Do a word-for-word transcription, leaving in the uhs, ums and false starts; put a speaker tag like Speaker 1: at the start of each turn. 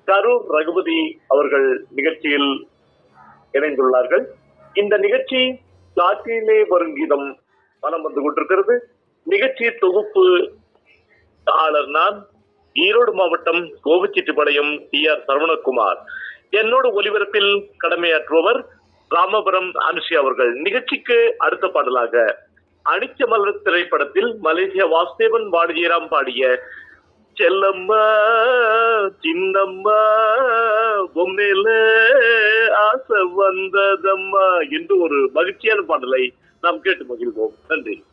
Speaker 1: கரூர் ரகுபதி அவர்கள் நிகழ்ச்சியில் இணைந்துள்ளார்கள். இந்த நிகழ்ச்சி காற்றிலே வரும் கீதம் மனம் வந்து கொண்டிருக்கிறது. நிகழ்ச்சி தொகுப்பு ஆளர் நான், ஈரோடு மாவட்டம் கோவிச்செட்டிப்பாளையம் டி ஆர் சரவணகுமார். என்னோடு ஒலிபரப்பில் கடமையாற்றுபவர் ராமபுரம் அனுஷி அவர்கள். நிகழ்ச்சிக்கு அடுத்த பாடலாக அனிச்ச மலர் திரைப்படத்தில் மலேசியா வாசுதேவன் வாணிஜெயராம் பாடிய செல்லம்மா சின்னம்மா பொம்மையில ஆசை வந்ததம்மா என்று ஒரு மகிழ்ச்சியான பாடலை நாம் கேட்டு மகிழ்வோம். நன்றி.